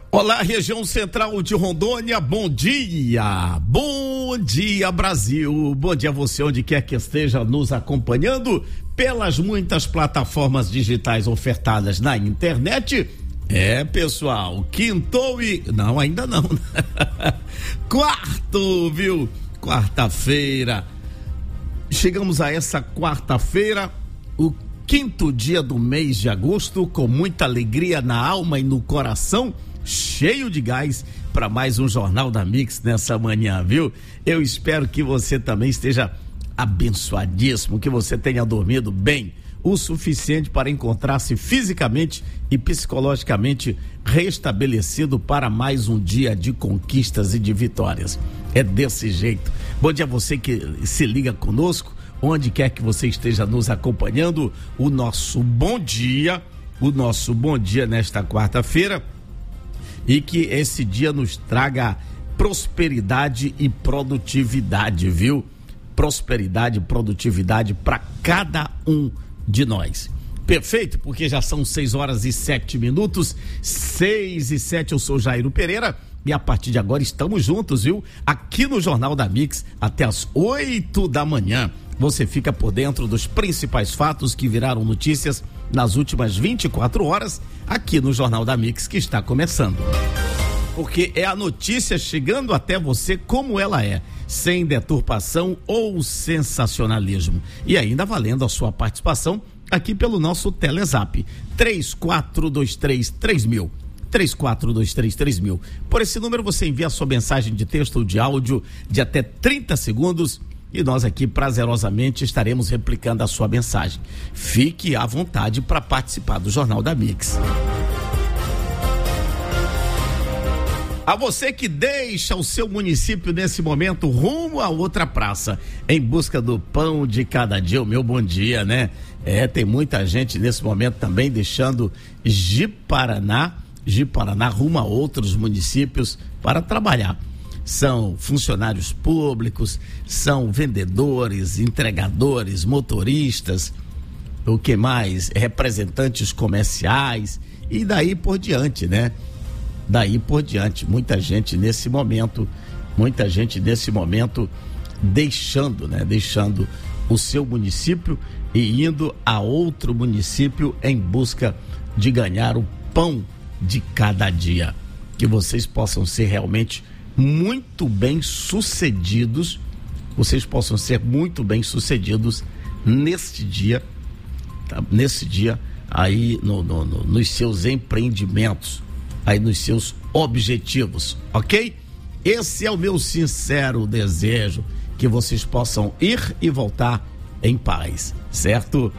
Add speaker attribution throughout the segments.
Speaker 1: Olá, região central de Rondônia, bom dia! Bom dia, Brasil! Bom dia a você, onde quer que esteja nos acompanhando pelas muitas plataformas digitais ofertadas na internet. Pessoal, quintou e... Não, ainda não. Quarto, viu? Quarta-feira. Chegamos a essa quarta-feira, o quinto dia do mês de agosto, com muita alegria na alma e no coração, cheio de gás para mais um Jornal da Mix nessa manhã, viu? Eu espero que você também esteja abençoadíssimo, que você tenha dormido bem o suficiente para encontrar-se fisicamente e psicologicamente restabelecido para mais um dia de conquistas e de vitórias. É desse jeito. Bom dia a você que se liga conosco, onde quer que você esteja nos acompanhando. O nosso bom dia nesta quarta-feira, e que esse dia nos traga prosperidade e produtividade, viu? Prosperidade e produtividade para cada um de nós. Perfeito? Porque já são 6h07, 6h07, eu sou Jairo Pereira e a partir de agora estamos juntos, viu? Aqui no Jornal da Mix até as 8 da manhã. Você fica por dentro dos principais fatos que viraram notícias nas últimas 24 horas aqui no Jornal da Mix, que está começando. Porque é a notícia chegando até você como ela é, sem deturpação ou sensacionalismo. E ainda valendo a sua participação aqui pelo nosso Telezap 34233000. 34233000. Por esse número você envia a sua mensagem de texto ou de áudio de até 30 segundos e nós aqui prazerosamente estaremos replicando a sua mensagem. Fique à vontade para participar do Jornal da Mix. A você que deixa o seu município nesse momento rumo a outra praça, em busca do pão de cada dia, o meu bom dia, né? Tem muita gente nesse momento também deixando Ji-Paraná rumo a outros municípios para trabalhar. São funcionários públicos, são vendedores, entregadores, motoristas, o que mais? Representantes comerciais e daí por diante, né? Daí por diante, muita gente nesse momento deixando o seu município e indo a outro município em busca de ganhar o pão de cada dia. Que vocês possam ser realmente muito bem sucedidos, neste dia aí nos seus empreendimentos, aí nos seus objetivos, ok? Esse é o meu sincero desejo, que vocês possam ir e voltar em paz, certo?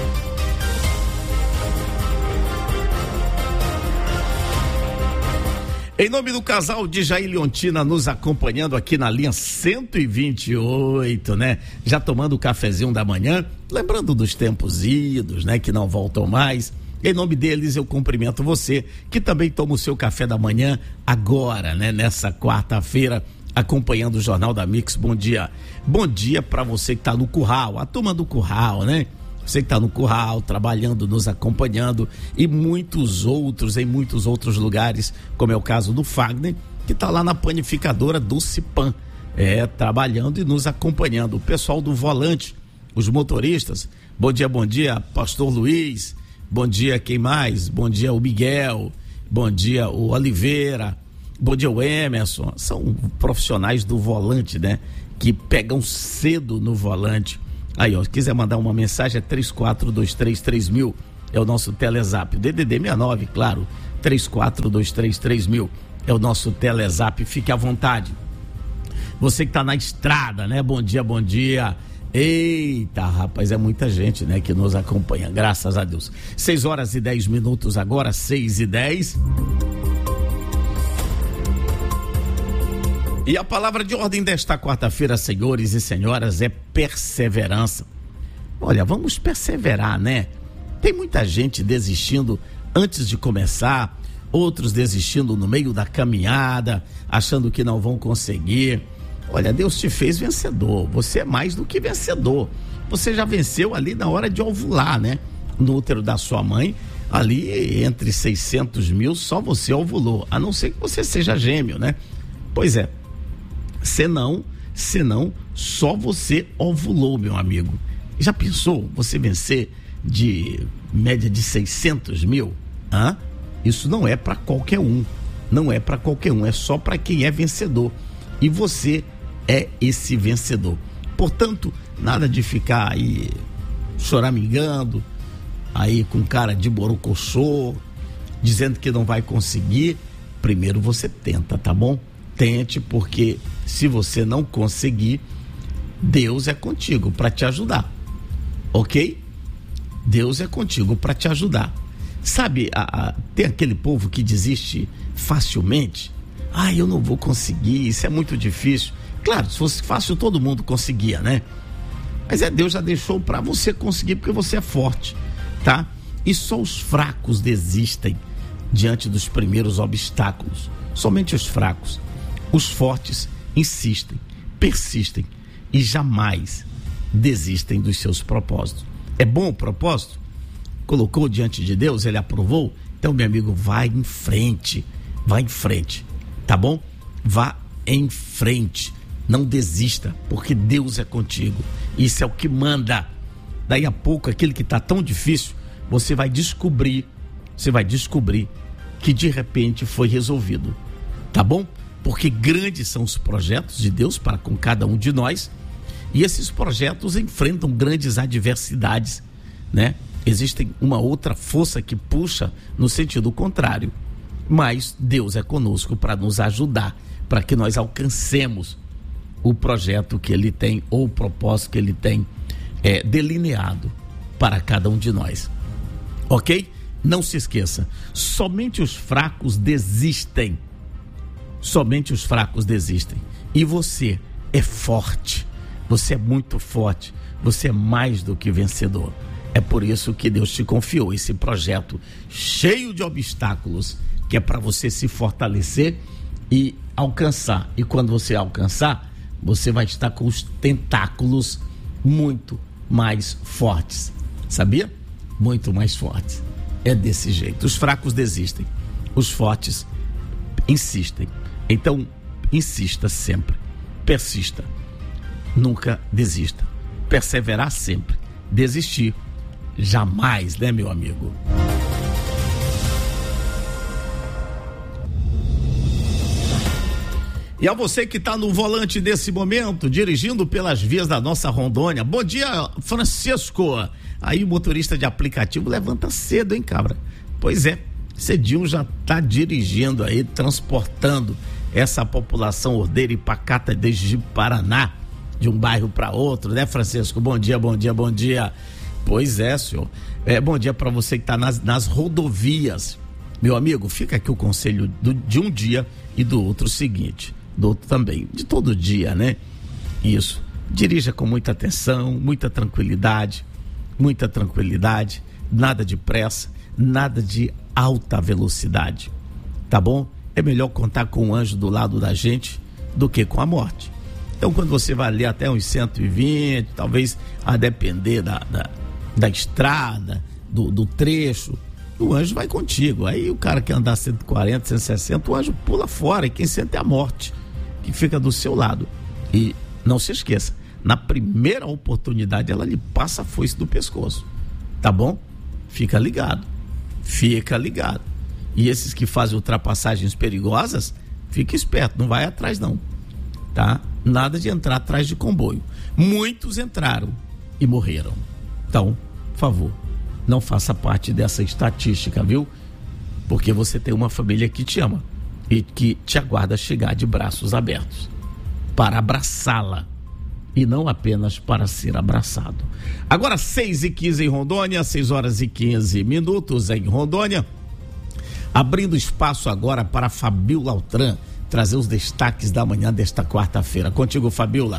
Speaker 1: Em nome do casal de Jair Leontina nos acompanhando aqui na linha 128, né? Já tomando o cafezinho da manhã, lembrando dos tempos idos, né? Que não voltam mais. Em nome deles eu cumprimento você que também toma o seu café da manhã agora, né? Nessa quarta-feira, acompanhando o Jornal da Mix. Bom dia para você que tá no curral, a turma do curral, né? Você que está no curral, trabalhando, nos acompanhando, e muitos outros, em muitos outros lugares, como é o caso do Fagner, que está lá na panificadora do Cipan, trabalhando e nos acompanhando. O pessoal do volante, os motoristas, bom dia, Pastor Luiz, bom dia, quem mais? Bom dia, o Miguel, bom dia, o Oliveira, bom dia, o Emerson. São profissionais do volante, né? Que pegam cedo no volante. Aí, ó, se quiser mandar uma mensagem, é 34233000, é o nosso Telezap, DDD 69, claro, 34233000, é o nosso Telezap, fique à vontade. Você que tá na estrada, né, bom dia, eita, rapaz, é muita gente, né, que nos acompanha, graças a Deus. 6h10 agora, 6h10. E a palavra de ordem desta quarta-feira, senhores e senhoras, é perseverança. Olha, vamos perseverar, né? Tem muita gente desistindo antes de começar, outros desistindo no meio da caminhada, achando que não vão conseguir. Olha, Deus te fez vencedor, você é mais do que vencedor. Você já venceu ali na hora de ovular, né? No útero da sua mãe, Ali entre 600 mil só você ovulou, a não ser que você seja gêmeo, né? Pois é, senão só você ovulou, meu amigo. Já pensou você vencer de média de 600 mil? Isso não é para qualquer um, é só para quem é vencedor, e você é esse vencedor. Portanto, nada de ficar aí choramingando, aí com cara de borocochô, dizendo que não vai conseguir. Primeiro você tenta, tá bom? Tente, porque se você não conseguir, Deus é contigo para te ajudar, ok? Deus é contigo para te ajudar. Sabe, tem aquele povo que desiste facilmente. Eu não vou conseguir, isso é muito difícil. Claro, se fosse fácil todo mundo conseguia, né? Mas Deus já deixou para você conseguir, porque você é forte, tá? E só os fracos desistem diante dos primeiros obstáculos. Somente os fracos. Os fortes insistem, persistem e jamais desistem dos seus propósitos. É bom o propósito? Colocou diante de Deus, ele aprovou? Então, meu amigo, vai em frente, tá bom? Vá em frente, não desista, porque Deus é contigo. Isso é o que manda. Daí a pouco, aquele que está tão difícil, você vai descobrir que de repente foi resolvido, tá bom? Porque grandes são os projetos de Deus para com cada um de nós, e esses projetos enfrentam grandes adversidades, né? Existem uma outra força que puxa no sentido contrário, mas Deus é conosco para nos ajudar, para que nós alcancemos o projeto que ele tem, ou o propósito que ele tem delineado para cada um de nós, ok? Não se esqueça, somente os fracos desistem, e você é forte, você é muito forte, você é mais do que vencedor. É por isso que Deus te confiou esse projeto cheio de obstáculos, que é para você se fortalecer e alcançar. E quando você alcançar, você vai estar com os tentáculos muito mais fortes. Sabia? Muito mais fortes. É desse jeito. Os fracos desistem, os fortes insistem. Então, insista sempre. Persista. Nunca desista. Perseverar sempre. Desistir jamais, né, meu amigo? E a você que está no volante desse momento, dirigindo pelas vias da nossa Rondônia, bom dia, Francisco. Aí o motorista de aplicativo levanta cedo, hein, cabra? Pois é, cedinho já está dirigindo aí, transportando essa população ordeira e pacata desde Paraná, de um bairro para outro, né, Francisco? Bom dia. Pois é, senhor. Bom dia para você que está nas rodovias. Meu amigo, fica aqui o conselho de um dia e do outro seguinte. Do outro também, de todo dia, né? Isso. Dirija com muita atenção, muita tranquilidade, nada de pressa, nada de alta velocidade, tá bom? É melhor contar com um anjo do lado da gente do que com a morte. Então, quando você vai ali até uns 120, talvez a depender da estrada, do trecho, o anjo vai contigo. Aí o cara que andar 140, 160, o anjo pula fora, e quem sente é a morte, que fica do seu lado. E não se esqueça, na primeira oportunidade ela lhe passa a foice do pescoço, tá bom? Fica ligado. E esses que fazem ultrapassagens perigosas, fica esperto, não vai atrás não, tá? Nada de entrar atrás de comboio. Muitos entraram e morreram. Então, por favor, não faça parte dessa estatística, viu? Porque você tem uma família que te ama e que te aguarda chegar de braços abertos para abraçá-la e não apenas para ser abraçado. Agora 6h15 em Rondônia, 6h15 em Rondônia. Abrindo espaço agora para Fabiola Altran trazer os destaques da manhã desta quarta-feira. Contigo, Fabiola.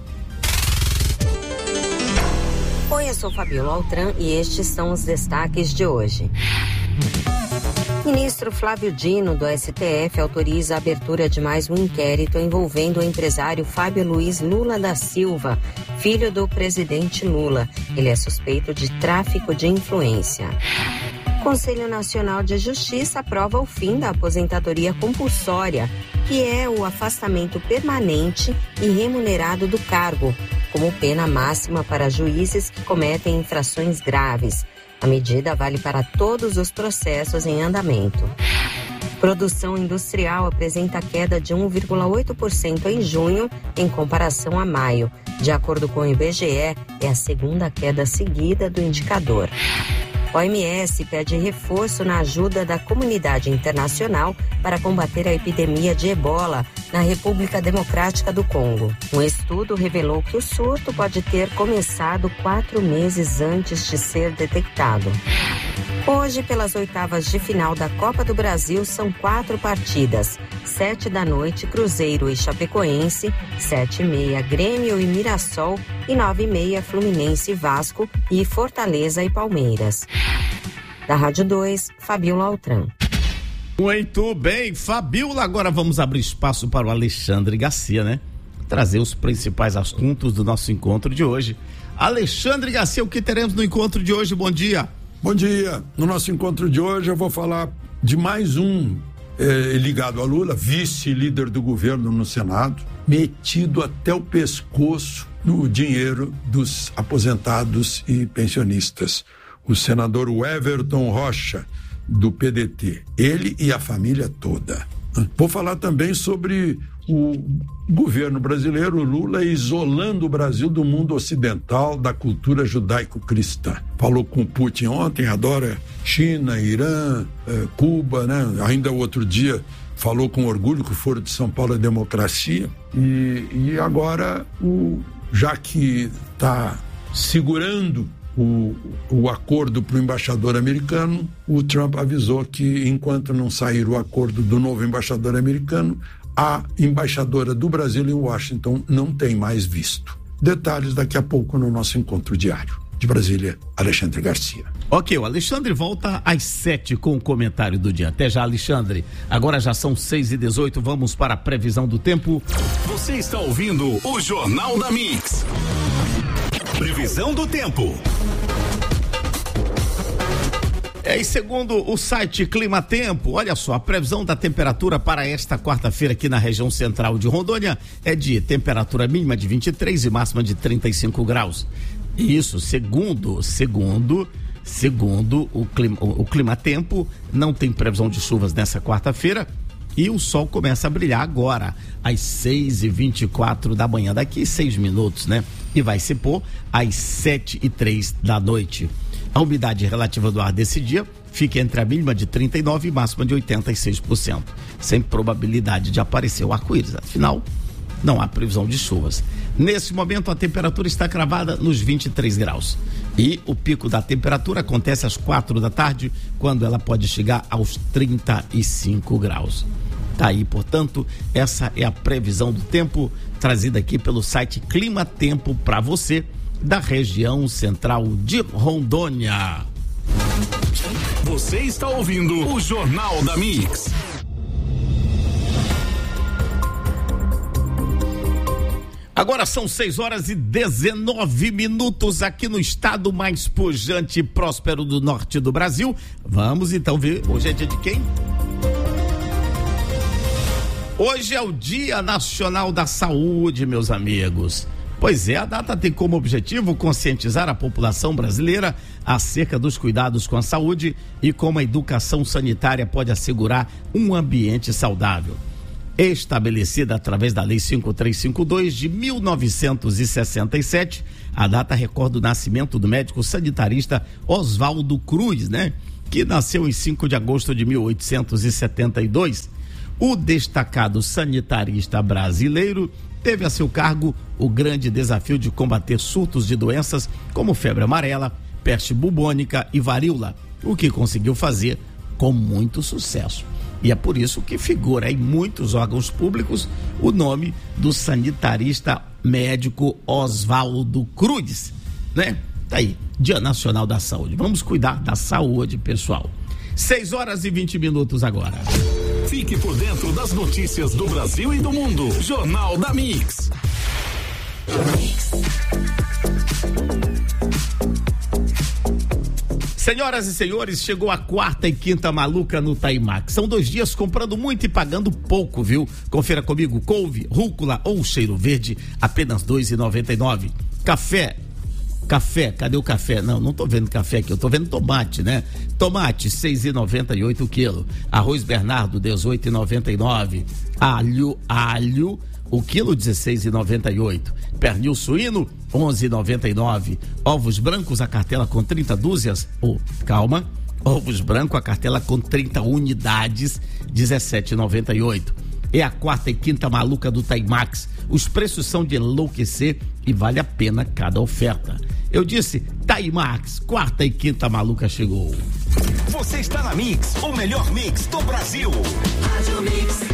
Speaker 2: Oi, eu sou Fabiola Altran e estes são os destaques de hoje. Ministro Flávio Dino, do STF, autoriza a abertura de mais um inquérito envolvendo o empresário Fábio Luiz Lula da Silva, filho do presidente Lula. Ele é suspeito de tráfico de influência. O Conselho Nacional de Justiça aprova o fim da aposentadoria compulsória, que é o afastamento permanente e remunerado do cargo, como pena máxima para juízes que cometem infrações graves. A medida vale para todos os processos em andamento. Produção industrial apresenta queda de 1,8% em junho, em comparação a maio. De acordo com o IBGE, é a segunda queda seguida do indicador. A OMS pede reforço na ajuda da comunidade internacional para combater a epidemia de ebola na República Democrática do Congo. Um estudo revelou que o surto pode ter começado 4 meses antes de ser detectado. Hoje, pelas oitavas de final da Copa do Brasil, são 4 partidas. 7h, Cruzeiro e Chapecoense, 7h30, Grêmio e Mirassol e 9h30, Fluminense e Vasco e Fortaleza e Palmeiras. Da Rádio 2, Fabiola Altran.
Speaker 1: Muito bem, Fabiola, agora vamos abrir espaço para o Alexandre Garcia, né? Trazer os principais assuntos do nosso encontro de hoje. Alexandre Garcia, o que teremos no encontro de hoje? Bom dia.
Speaker 3: Bom dia. No nosso encontro de hoje eu vou falar de mais um ligado a Lula, vice-líder do governo no Senado, metido até o pescoço no dinheiro dos aposentados e pensionistas. O senador Everton Rocha, do PDT. Ele e a família toda. Vou falar também sobre o governo brasileiro, o Lula, isolando o Brasil do mundo ocidental, da cultura judaico-cristã. Falou com o Putin ontem, adora China, Irã, Cuba, né? Ainda outro dia falou com orgulho que o Foro de São Paulo é democracia. E agora, já que está segurando o acordo para o embaixador americano, o Trump avisou que enquanto não sair o acordo do novo embaixador americano, a embaixadora do Brasil em Washington não tem mais visto. Detalhes daqui a pouco no nosso encontro diário. De Brasília, Alexandre Garcia.
Speaker 1: Ok, o Alexandre volta às 7 com o comentário do dia. Até já, Alexandre. Agora já são 6h18, vamos para a previsão do tempo.
Speaker 4: Você está ouvindo o Jornal da Mix. Previsão do tempo.
Speaker 1: E segundo o site Clima Tempo, olha só, a previsão da temperatura para esta quarta-feira aqui na região central de Rondônia é de temperatura mínima de 23 e máxima de 35 graus. Isso, segundo o Clima Tempo, não tem previsão de chuvas nessa quarta-feira e o sol começa a brilhar agora, às 6h24 da manhã, daqui 6 minutos, né? E vai se pôr às 7h03 da noite. A umidade relativa do ar desse dia fica entre a mínima de 39% e máxima de 86%, sem probabilidade de aparecer o arco-íris. Afinal, não há previsão de chuvas. Nesse momento, a temperatura está cravada nos 23 graus. E o pico da temperatura acontece às 4 da tarde, quando ela pode chegar aos 35 graus. Tá aí, portanto, essa é a previsão do tempo trazida aqui pelo site Clima Tempo para você, da região central de Rondônia.
Speaker 4: Você está ouvindo o Jornal da Mix.
Speaker 1: Agora são 6h19 aqui no estado mais pujante e próspero do norte do Brasil. Vamos então ver, hoje é dia de quem? Hoje é o Dia Nacional da Saúde, meus amigos. Pois é, a data tem como objetivo conscientizar a população brasileira acerca dos cuidados com a saúde e como a educação sanitária pode assegurar um ambiente saudável. Estabelecida através da Lei 5352 de 1967, a data recorda o nascimento do médico sanitarista Oswaldo Cruz, né? Que nasceu em 5 de agosto de 1872. O destacado sanitarista brasileiro teve a seu cargo o grande desafio de combater surtos de doenças como febre amarela, peste bubônica e varíola, o que conseguiu fazer com muito sucesso. E é por isso que figura em muitos órgãos públicos o nome do sanitarista médico Oswaldo Cruz, né? Tá aí, Dia Nacional da Saúde. Vamos cuidar da saúde, pessoal. 6h20 agora.
Speaker 4: Fique por dentro das notícias do Brasil e do mundo. Jornal da Mix.
Speaker 1: Senhoras e senhores, chegou a quarta e quinta maluca no Taimax. São 2 dias comprando muito e pagando pouco, viu? Confira comigo, couve, rúcula ou cheiro verde, apenas R$ 2,99. Café, cadê o café? Não tô vendo café aqui, eu tô vendo tomate, né? Tomate, R$ 6,98 o quilo. Arroz Bernardo, R$ 18,99. Alho, o quilo, R$ 16,98. Pernil suíno, R$ 11,99. Ovos brancos, a cartela com 30 dúzias. Ovos brancos, a cartela com 30 unidades, R$ 17,98. É a quarta e quinta maluca do Taimax. Os preços são de enlouquecer e vale a pena cada oferta. Eu disse, Taimax, quarta e quinta maluca chegou.
Speaker 4: Você está na Mix, o melhor mix do Brasil. Rádio Mix.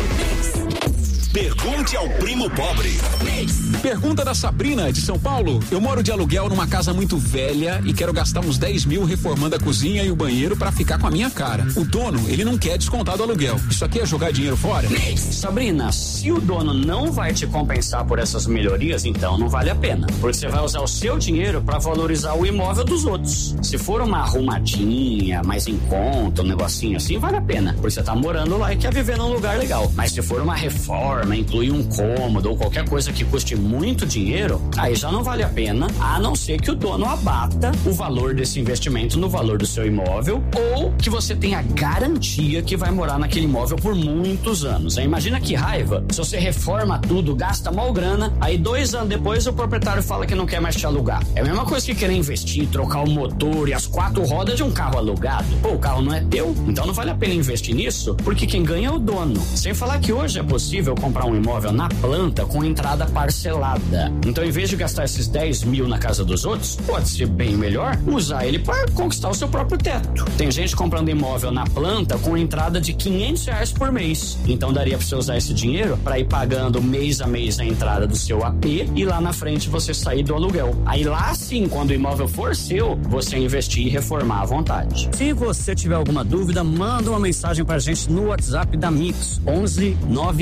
Speaker 4: Pergunte ao primo pobre.
Speaker 5: Pergunta da Sabrina, de São Paulo. Eu moro de aluguel numa casa muito velha e quero gastar uns 10 mil reformando a cozinha e o banheiro pra ficar com a minha cara. O dono, ele não quer descontar do aluguel. Isso aqui é jogar dinheiro fora?
Speaker 6: Sabrina, se o dono não vai te compensar por essas melhorias, então não vale a pena. Porque você vai usar o seu dinheiro pra valorizar o imóvel dos outros. Se for uma arrumadinha, mais em conta, um negocinho assim, vale a pena. Porque você tá morando lá e quer viver num lugar legal. Mas se for uma reforma, incluir um cômodo ou qualquer coisa que custe muito dinheiro, aí já não vale a pena, a não ser que o dono abata o valor desse investimento no valor do seu imóvel ou que você tenha garantia que vai morar naquele imóvel por muitos anos. Aí imagina que raiva se você reforma tudo, gasta mal grana, aí 2 anos depois o proprietário fala que não quer mais te alugar. É a mesma coisa que querer investir, trocar o motor e as 4 rodas de um carro alugado. Pô, o carro não é teu, então não vale a pena investir nisso, porque quem ganha é o dono. Sem falar que hoje é possível comprar um imóvel na planta com entrada parcelada. Então, em vez de gastar esses 10 mil na casa dos outros, pode ser bem melhor usar ele para conquistar o seu próprio teto. Tem gente comprando imóvel na planta com entrada de R$500 por mês. Então, daria para você usar esse dinheiro para ir pagando mês a mês a entrada do seu AP e lá na frente você sair do aluguel. Aí lá sim, quando o imóvel for seu, você investir e reformar à vontade. Se você tiver alguma dúvida, manda uma mensagem pra gente no WhatsApp da Mix, 11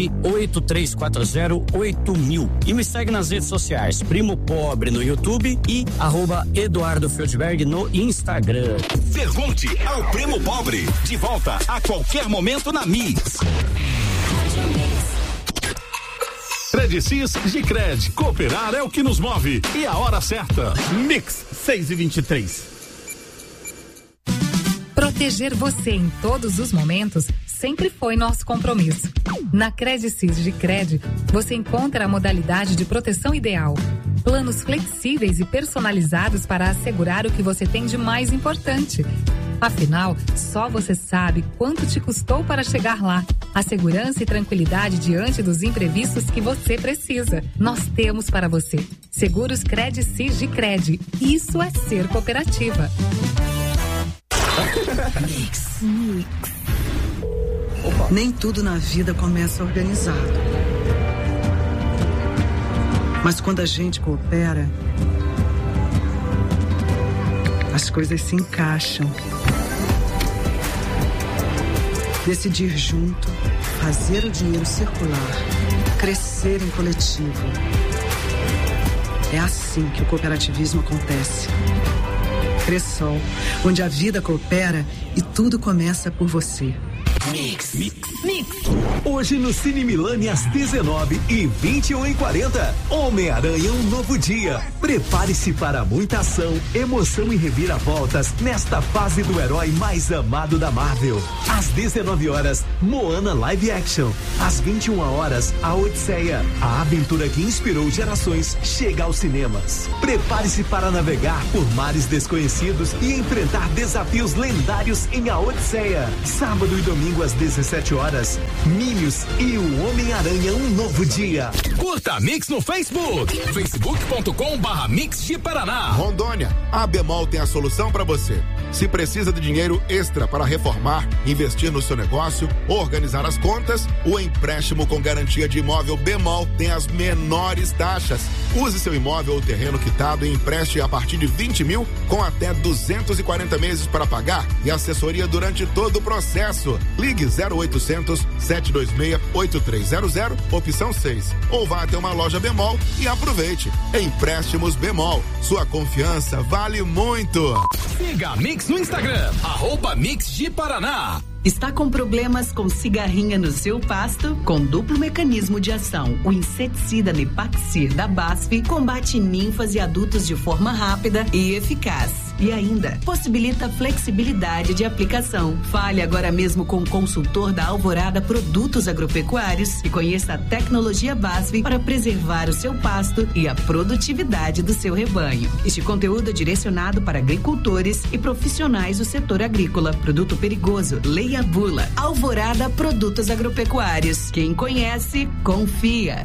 Speaker 6: 983408000. E me segue nas redes sociais, Primo Pobre no YouTube e @Eduardo Feldberg no Instagram.
Speaker 4: Pergunte ao Primo Pobre. De volta a qualquer momento na Mix. Credicis de Cred. Cooperar é o que nos move. E a hora certa.
Speaker 1: Mix 6h23.
Speaker 7: Proteger você em todos os momentos sempre foi nosso compromisso. Na Credicis de Cred, você encontra a modalidade de proteção ideal. Planos flexíveis e personalizados para assegurar o que você tem de mais importante. Afinal, só você sabe quanto te custou para chegar lá. A segurança e tranquilidade diante dos imprevistos que você precisa. Nós temos para você. Seguros Credicis de Cred. Isso é ser cooperativa.
Speaker 8: Mix. Nem tudo na vida começa organizado. Mas quando a gente coopera, as coisas se encaixam. Decidir junto, fazer o dinheiro circular, crescer em coletivo. É assim que o cooperativismo acontece. Cressol, onde a vida coopera e tudo começa por você.
Speaker 4: Mix. Hoje no Cine Milani às 19 e 21h40. Homem-Aranha, um novo dia. Prepare-se para muita ação, emoção e reviravoltas nesta fase do herói mais amado da Marvel. Às 19 horas, Moana Live Action. Às 21 horas, A Odisseia, a aventura que inspirou gerações, chega aos cinemas. Prepare-se para navegar por mares desconhecidos e enfrentar desafios lendários em A Odisseia. Sábado e domingo às 17 horas, Minions e o Homem-Aranha, um novo dia. Curta a Mix no Facebook, facebook.com/Mix de Paraná.
Speaker 9: Rondônia, a Bemol tem a solução para você. Se precisa de dinheiro extra para reformar, investir no seu negócio, organizar as contas, o empréstimo com garantia de imóvel Bemol tem as menores taxas. Use seu imóvel ou terreno quitado e empreste a partir de 20 mil com até 240 meses para pagar e assessoria durante todo o processo. Ligue 0800 726 8300, opção 6. Ou vá até uma loja Bemol e aproveite. Empréstimos Bemol. Sua confiança vale muito.
Speaker 4: Siga a Mix no Instagram, @Mix de Paraná.
Speaker 10: Está com problemas com cigarrinha no seu pasto? Com duplo mecanismo de ação, o inseticida Nepaxir da BASF combate ninfas e adultos de forma rápida e eficaz. E ainda, possibilita flexibilidade de aplicação. Fale agora mesmo com o consultor da Alvorada Produtos Agropecuários e conheça a tecnologia BASF para preservar o seu pasto e a produtividade do seu rebanho. Este conteúdo é direcionado para agricultores e profissionais do setor agrícola. Produto perigoso, leia a bula. Alvorada Produtos Agropecuários. Quem conhece, confia.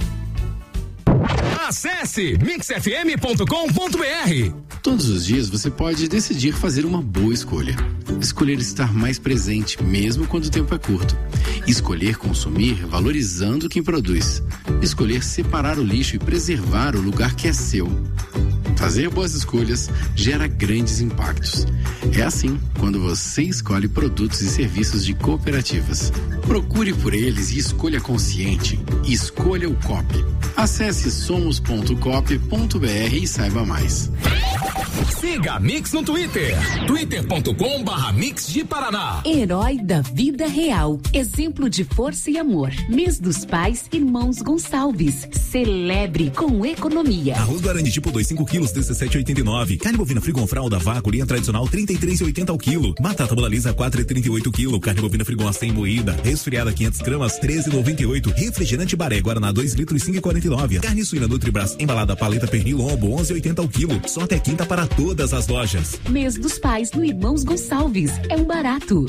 Speaker 4: Acesse mixfm.com.br.
Speaker 11: Todos os dias você pode decidir fazer uma boa escolha. Escolher estar mais presente, mesmo quando o tempo é curto. Escolher consumir valorizando quem produz. Escolher separar o lixo e preservar o lugar que é seu. Fazer boas escolhas gera grandes impactos. É assim quando você escolhe produtos e serviços de cooperativas. Procure por eles e escolha consciente. Escolha o COP. Acesse somos.coop.br e saiba mais.
Speaker 4: Siga a Mix no Twitter. twitter.com/Mix de Paraná.
Speaker 12: Herói da vida real. Exemplo de força e amor. Mês dos Pais, Irmãos Gonçalves. Celebre com economia.
Speaker 13: Arroz Guarani tipo 2, 5 quilos, 17,89. Carne bovina Frigon fralda vácuo, linha tradicional, 33,80 ao quilo. Batata bola lisa, 4,38 quilo. Carne bovina Frigon sem moída, resfriada 500 gramas, 13,98. Refrigerante Baré Guaraná 2 litros, 5,49. Carne suína Nutribras embalada paleta pernil lombo, 11,80 ao quilo. Só até quinta para todas as lojas.
Speaker 12: Mês dos Pais no Irmãos Gonçalves. É um barato.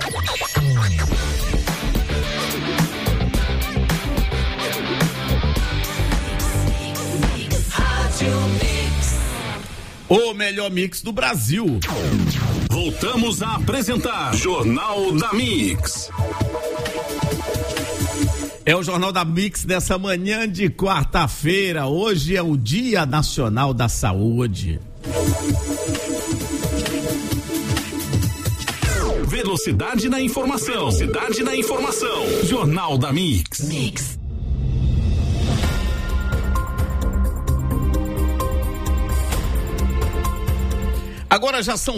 Speaker 1: O melhor mix do Brasil.
Speaker 4: Voltamos a apresentar Jornal da Mix.
Speaker 1: É o Jornal da Mix dessa manhã de quarta-feira. Hoje é o Dia Nacional da Saúde.
Speaker 4: Velocidade na informação. Velocidade na informação. Jornal da Mix.
Speaker 12: Mix.
Speaker 1: Agora já são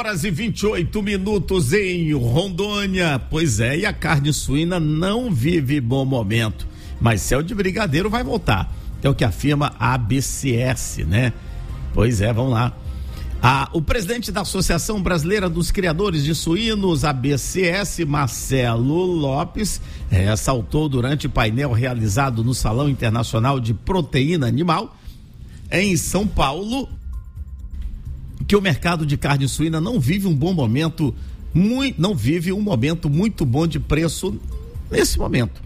Speaker 1: 6h28 em Rondônia. Pois é, e a carne suína não vive bom momento. Mas Céu de Brigadeiro vai voltar. É o que afirma a ABCS, né? Pois é, vamos lá. O presidente da Associação Brasileira dos Criadores de Suínos, ABCS, Marcelo Lopes, ressaltou durante painel realizado no Salão Internacional de Proteína Animal, em São Paulo, que o mercado de carne suína não vive um bom momento, não vive um momento muito bom de preço nesse momento.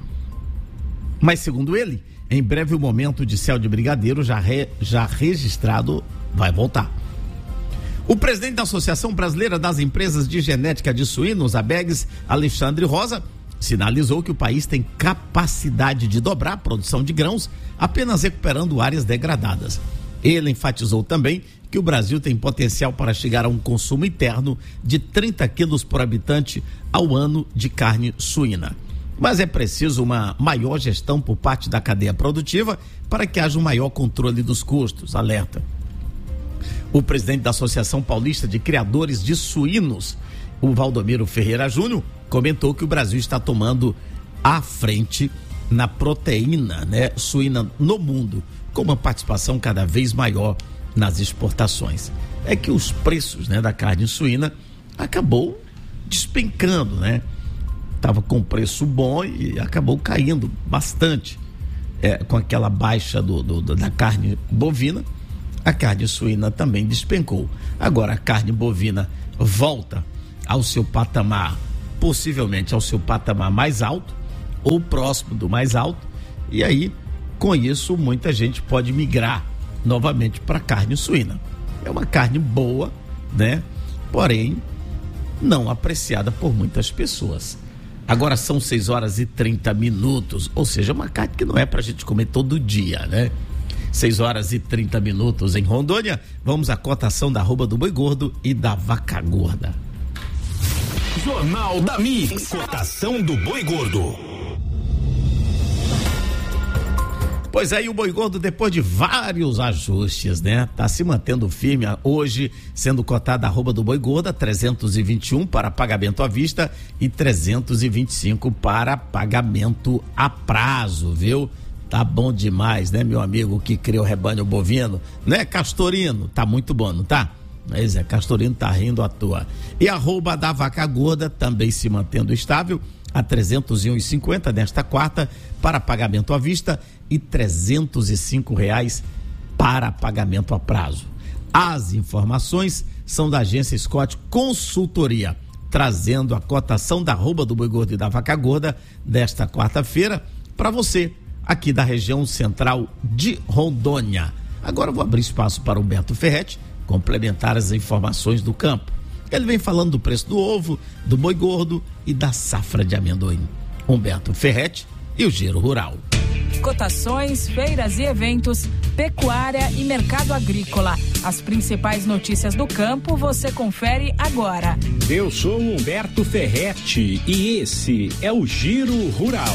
Speaker 1: Mas segundo ele, em breve o momento de Céu de Brigadeiro já registrado vai voltar. O presidente da Associação Brasileira das Empresas de Genética de Suínos, ABEGS, Alexandre Rosa, sinalizou que o país tem capacidade de dobrar a produção de grãos, apenas recuperando áreas degradadas. Ele enfatizou também que o Brasil tem potencial para chegar a um consumo interno de 30 quilos por habitante ao ano de carne suína. Mas é preciso uma maior gestão por parte da cadeia produtiva para que haja um maior controle dos custos, alerta. O presidente da Associação Paulista de Criadores de Suínos, o Valdomiro Ferreira Júnior, comentou que o Brasil está tomando a frente na proteína, né, suína no mundo, com uma participação cada vez maior nas exportações. É que os preços, né, da carne suína acabou despencando, né? Tava com preço bom e acabou caindo bastante, com aquela baixa da carne bovina. A carne suína também despencou. Agora a carne bovina volta ao seu patamar, possivelmente ao seu patamar mais alto ou próximo do mais alto, e aí com isso muita gente pode migrar novamente para carne suína. É uma carne boa, né? Porém não apreciada por muitas pessoas. Agora são 6h30, ou seja, uma carne que não é pra gente comer todo dia, né? 6h30 em Rondônia. Vamos à cotação da arroba do boi gordo e da vaca gorda.
Speaker 4: Jornal da Mix. Cotação do boi gordo.
Speaker 1: Pois aí o boi gordo, depois de vários ajustes, né? Tá se mantendo firme hoje, sendo cotado a arroba do boi gordo 321 para pagamento à vista e 325 para pagamento a prazo, viu? Tá bom demais, né, meu amigo que cria o rebanho bovino, né, Castorino? Tá muito bom, não tá? Mas Castorino tá rindo à toa. E a arroba da vaca gorda também se mantendo estável a 301,50 nesta quarta para pagamento à vista e R$305 para pagamento a prazo. As informações são da agência Scott Consultoria, trazendo a cotação da arroba do boi gordo e da vaca gorda desta quarta-feira para você, aqui da região central de Rondônia. Agora eu vou abrir espaço para o Humberto Ferretti complementar as informações do campo. Ele vem falando do preço do ovo, do boi gordo e da safra de amendoim. Humberto Ferretti e o Giro Rural.
Speaker 14: Cotações, feiras e eventos, pecuária e mercado agrícola. As principais notícias do campo você confere agora.
Speaker 15: Eu sou Humberto Ferretti e esse é o Giro Rural.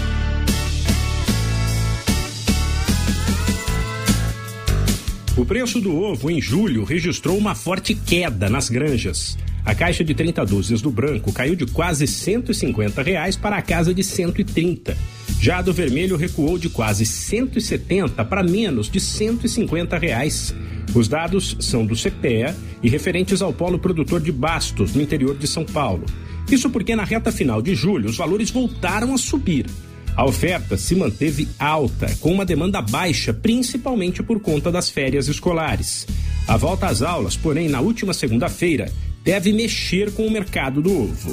Speaker 15: O preço do ovo em julho registrou uma forte queda nas granjas. A caixa de 30 dúzias do branco caiu de quase R$150 para a casa de 130. Já a do vermelho recuou de quase 170 para menos de R$150. Os dados são do CPEA e referentes ao polo produtor de Bastos, no interior de São Paulo. Isso porque na reta final de julho os valores voltaram a subir. A oferta se manteve alta, com uma demanda baixa, principalmente por conta das férias escolares. A volta às aulas, porém, na última segunda-feira, deve mexer com o mercado do ovo.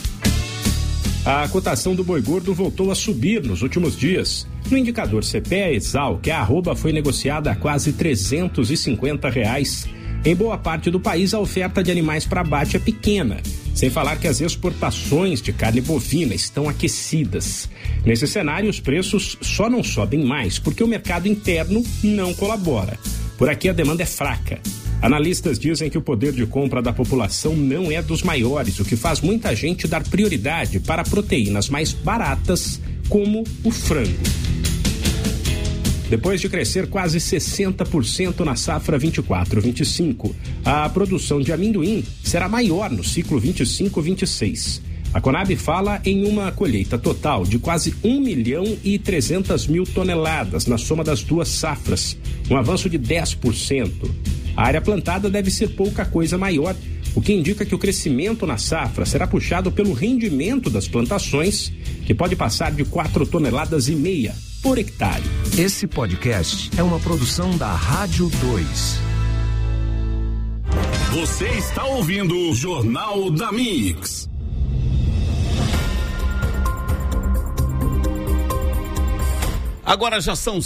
Speaker 15: A cotação do boi gordo voltou a subir nos últimos dias. No indicador CPEA-ESAL, que a arroba foi negociada a quase R$350. Em boa parte do país, a oferta de animais para abate é pequena, sem falar que as exportações de carne bovina estão aquecidas. Nesse cenário, os preços só não sobem mais porque o mercado interno não colabora. Por aqui a demanda é fraca. Analistas dizem que o poder de compra da população não é dos maiores, o que faz muita gente dar prioridade para proteínas mais baratas, como o frango. Depois de crescer quase 60% na safra 24-25, a produção de amendoim será maior no ciclo 25-26. A Conab fala em uma colheita total de quase 1.300.000 toneladas na soma das duas safras, um avanço de 10%. A área plantada deve ser pouca coisa maior, o que indica que o crescimento na safra será puxado pelo rendimento das plantações, que pode passar de 4,5 toneladas por hectare.
Speaker 4: Esse podcast é uma produção da Rádio 2. Você está ouvindo o Jornal da Mix.
Speaker 1: Agora já são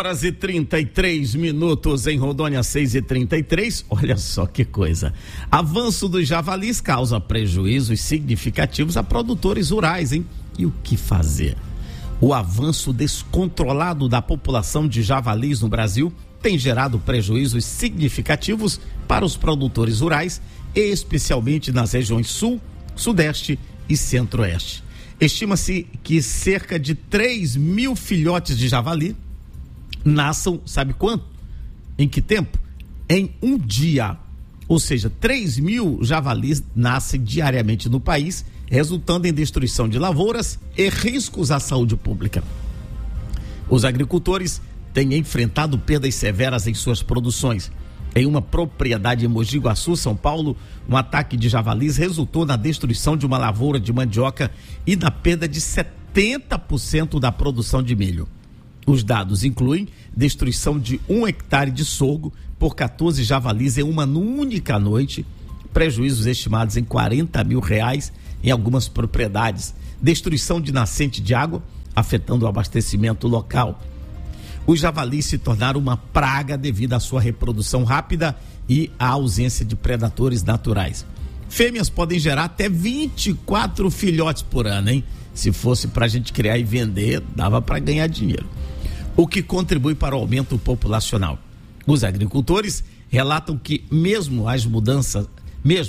Speaker 1: 6h33 em Rondônia, 6h33. Olha só que coisa. Avanço dos javalis causa prejuízos significativos a produtores rurais, hein? E o que fazer? O avanço descontrolado da população de javalis no Brasil tem gerado prejuízos significativos para os produtores rurais, especialmente nas regiões Sul, Sudeste e Centro-Oeste. Estima-se que cerca de 3.000 filhotes de javali nasçam, sabe quanto? Em que tempo? Em um dia. Ou seja, 3.000 javalis nascem diariamente no país, resultando em destruição de lavouras e riscos à saúde pública. Os agricultores têm enfrentado perdas severas em suas produções. Em uma propriedade em Mogi Guaçu, São Paulo, um ataque de javalis resultou na destruição de uma lavoura de mandioca e na perda de 70% da produção de milho. Os dados incluem destruição de 1 hectare de sorgo por 14 javalis em uma única noite, prejuízos estimados em R$40 mil em algumas propriedades, destruição de nascente de água, afetando o abastecimento local. Os javalis se tornaram uma praga devido à sua reprodução rápida e à ausência de predadores naturais. Fêmeas podem gerar até 24 filhotes por ano, hein? Se fosse para a gente criar e vender, dava para ganhar dinheiro. O que contribui para o aumento populacional. Os agricultores relatam que mesmo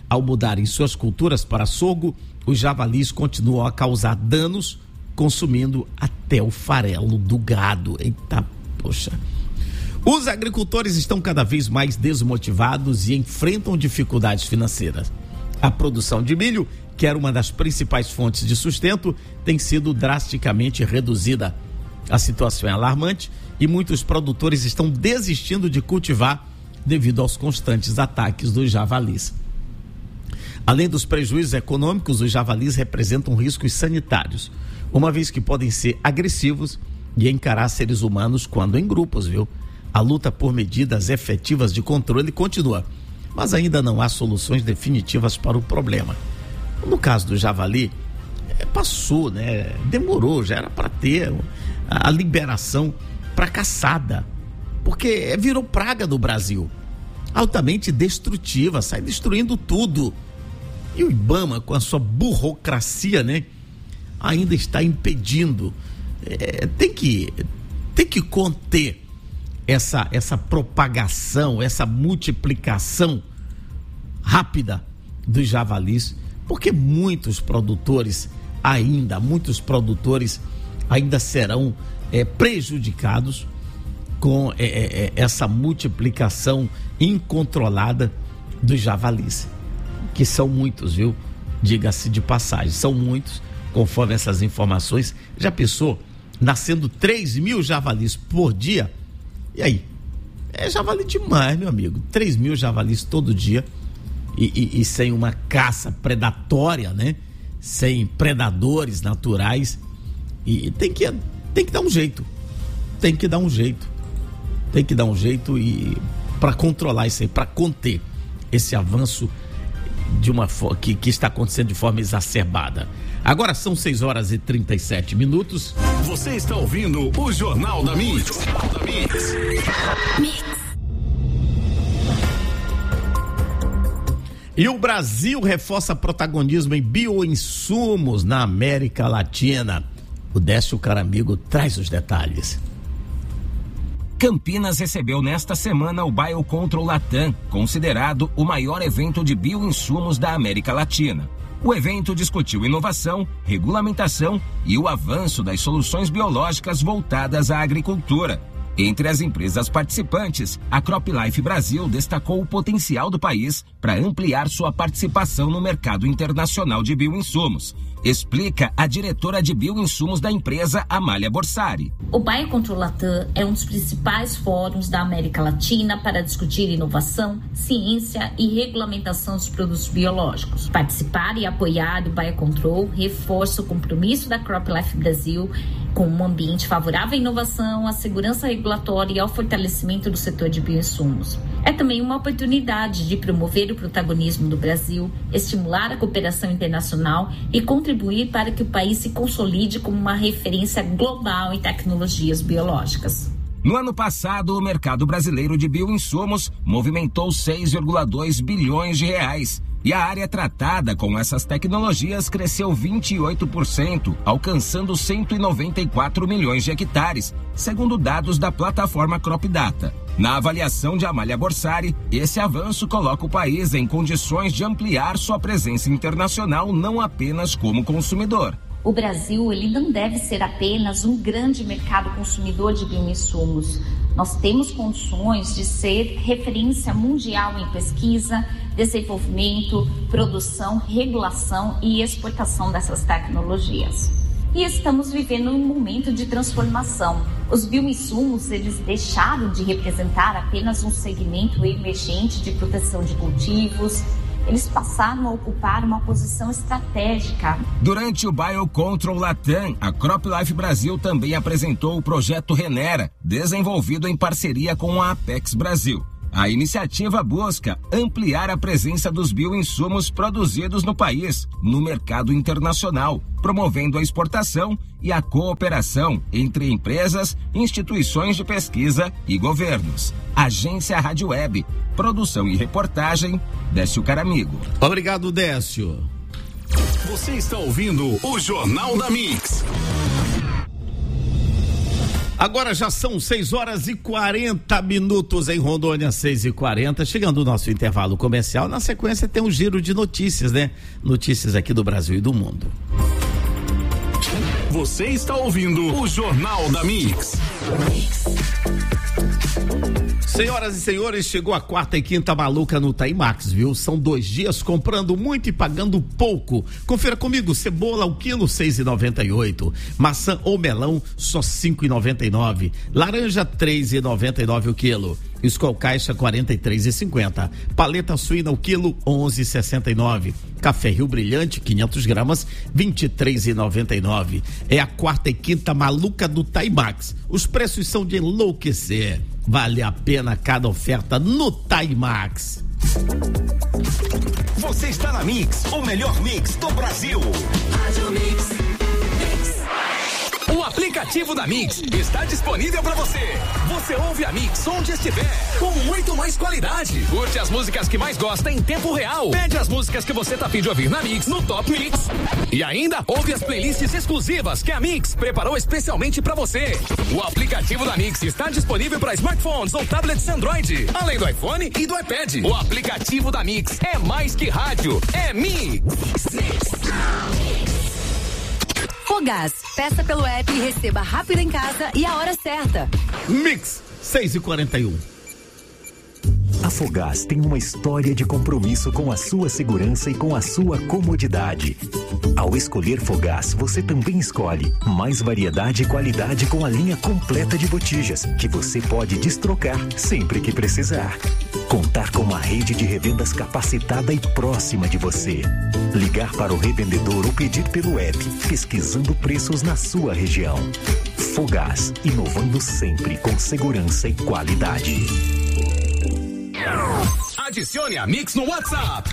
Speaker 1: Ao mudarem suas culturas para sorgo, os javalis continuam a causar danos, consumindo até o farelo do gado. Eita, poxa. Os agricultores estão cada vez mais desmotivados e enfrentam dificuldades financeiras. A produção de milho, que era uma das principais fontes de sustento, tem sido drasticamente reduzida. A situação é alarmante e muitos produtores estão desistindo de cultivar devido aos constantes ataques dos javalis. Além dos prejuízos econômicos, os javalis representam riscos sanitários, uma vez que podem ser agressivos e encarar seres humanos quando em grupos, viu? A luta por medidas efetivas de controle continua, mas ainda não há soluções definitivas para o problema. No caso do javali, passou, né? Demorou, já era para ter a liberação para caçada, porque virou praga no Brasil, altamente destrutiva, sai destruindo tudo. E o IBAMA, com a sua burocracia, né, ainda está impedindo. Tem que conter essa propagação, essa multiplicação rápida dos javalis, porque muitos produtores ainda serão prejudicados com essa multiplicação incontrolada dos javalis, que são muitos, viu? Diga-se de passagem, são muitos, conforme essas informações. Já pensou? Nascendo 3.000 javalis por dia? E aí? É javali demais, meu amigo. 3.000 javalis todo dia e sem uma caça predatória, né? Sem predadores naturais. E tem que dar um jeito. Tem que dar um jeito e para controlar isso aí, para conter esse avanço de que está acontecendo de forma exacerbada. Agora são 6h37.
Speaker 4: Você está ouvindo o Jornal da Mix.
Speaker 1: E o Brasil reforça protagonismo em bioinsumos na América Latina. O Décio Caramigo traz os detalhes.
Speaker 16: Campinas recebeu nesta semana o Biocontrol Latam, considerado o maior evento de bioinsumos da América Latina. O evento discutiu inovação, regulamentação e o avanço das soluções biológicas voltadas à agricultura. Entre as empresas participantes, a CropLife Brasil destacou o potencial do país para ampliar sua participação no mercado internacional de bioinsumos. Explica a diretora de bioinsumos da empresa, Amália Borsari.
Speaker 17: O Biocontrol Latam é um dos principais fóruns da América Latina para discutir inovação, ciência e regulamentação dos produtos biológicos. Participar e apoiar do Biocontrol reforça o compromisso da CropLife Brasil com um ambiente favorável à inovação, à segurança regulatória e ao fortalecimento do setor de bioinsumos. É também uma oportunidade de promover o protagonismo do Brasil, estimular a cooperação internacional e contribuir para que o país se consolide como uma referência global em tecnologias biológicas.
Speaker 16: No ano passado, o mercado brasileiro de bioinsumos movimentou 6,2 bilhões de reais. E a área tratada com essas tecnologias cresceu 28%, alcançando 194 milhões de hectares, segundo dados da plataforma CropData. Na avaliação de Amália Borsari, esse avanço coloca o país em condições de ampliar sua presença internacional, não apenas como consumidor.
Speaker 17: O Brasil, ele não deve ser apenas um grande mercado consumidor de bioinsumos. Nós temos condições de ser referência mundial em pesquisa, desenvolvimento, produção, regulação e exportação dessas tecnologias. E estamos vivendo um momento de transformação. Os bioinsumos, eles deixaram de representar apenas um segmento emergente de proteção de cultivos. Eles passaram a ocupar uma posição estratégica.
Speaker 16: Durante o Biocontrol Latam, a CropLife Brasil também apresentou o projeto Renera, desenvolvido em parceria com a Apex Brasil. A iniciativa busca ampliar a presença dos bioinsumos produzidos no país, no mercado internacional, promovendo a exportação e a cooperação entre empresas, instituições de pesquisa e governos. Agência Rádio Web, produção e reportagem, Décio Caramigo.
Speaker 1: Obrigado, Décio.
Speaker 4: Você está ouvindo o Jornal da Mix.
Speaker 1: Agora já são 6h40 em Rondônia, 6h40, chegando o nosso intervalo comercial. Na sequência tem um giro de notícias, né? Notícias aqui do Brasil e do mundo.
Speaker 4: Você está ouvindo o Jornal da Mix.
Speaker 1: Senhoras e senhores, chegou a quarta e quinta maluca no Taimax, viu? São 2 dias comprando muito e pagando pouco. Confira comigo, cebola ao quilo 6,98, maçã ou melão só 5,99, laranja 3,99 o quilo, Skol Caixa 43,50, paleta suína o quilo 11,69, café Rio Brilhante 500 gramas 23,99. É a quarta e quinta maluca do Taimax. Os preços são de enlouquecer. Vale a pena cada oferta no Taimax.
Speaker 4: Você está na Mix, o melhor mix do Brasil. Rádio Mix. O aplicativo da Mix está disponível para você. Você ouve a Mix onde estiver, com muito mais qualidade. Curte as músicas que mais gosta em tempo real. Pede as músicas que você tá afim de ouvir na Mix, no Top Mix. E ainda ouve as playlists exclusivas que a Mix preparou especialmente para você. O aplicativo da Mix está disponível para smartphones ou tablets Android, além do iPhone e do iPad. O aplicativo da Mix é mais que rádio, é Mix.
Speaker 18: Fogás, peça pelo app e receba rápido em casa e a hora certa.
Speaker 1: Mix 6h41.
Speaker 19: A Fogás tem uma história de compromisso com a sua segurança e com a sua comodidade. Ao escolher Fogás, você também escolhe mais variedade e qualidade com a linha completa de botijas, que você pode destrocar sempre que precisar. Contar com uma rede de revendas capacitada e próxima de você. Ligar para o revendedor ou pedir pelo app, pesquisando preços na sua região. Fogás, inovando sempre com segurança e qualidade.
Speaker 4: Adicione a Mix no WhatsApp